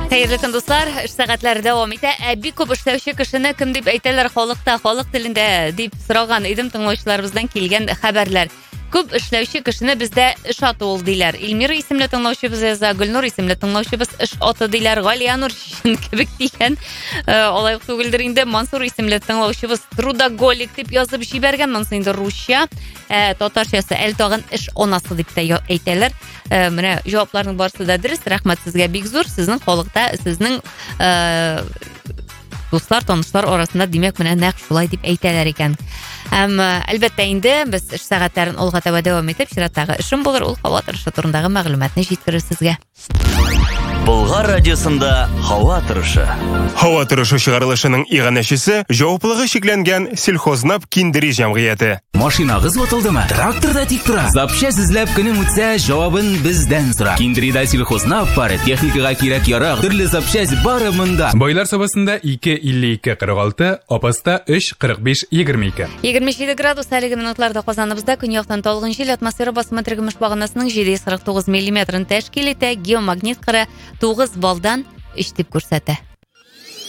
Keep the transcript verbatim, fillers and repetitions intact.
Хәерле көн дуслар, эш сәгатьләре дәвам итә. Ә бик күп эшләүче кешене кем дип әйтәләр халыкта, халык телендә дип сораган идем тыңлаучыларыбыздан килгән хәбәрләр. Күп эшләүче кешене бездә эш аты ул диләр. Илмира исемле тыңлаучыбыз яза, Гөлнур исемле тыңлаучыбыз эш аты диләр. Галиянур кебек дигән. Алай түгелдер инде. Мансур исемле тыңлаучыбыз трудоголик дип язып җибәргән. Монысы инде русча, татарчасы әле тагын эш анасы дип тә әйтәләр. Менә җавапларның барысы да дөрес. Рәхмәт сезгә бик зур. Сезнең халыкта, сезнең дуслар, танышлар арасында димәк менә нәкъ шулай дип әйтәләр икән. Һәм әлбәттә инде без эш сәгатьләрен алга таба дәвам итеп, чираттагы эшем булыр, ул һава торышы турындагы мәгълүматны җиткерер сезгә. Болгар радиосында һава торышы. Һава торышы чыгарылышының иганәчесе җаваплылыгы шикләнгән Сельхознап Киндери җәмгыяте. Машинагыз ватылдымы? Тракторда тик тора. Запчасть эзләп көнең үтсә, җавабын бездән сора. Киндеридә Сельхознап пары техникага кирәк ярак, төрле запчасть бары монда. Байлар сабасында ике илле ике кырык алты, Апаста өч кырык биш егерме ике. егерме җиде градус әлеге минутларда Казаныбызда көньяктан талгын җил, атмосфера басымы тергемеш баганасының җиде йөз кырык тугыз миллиметрын тәшкил итә, геомагнит кыры тугыз балдан өч дип күрсәтә.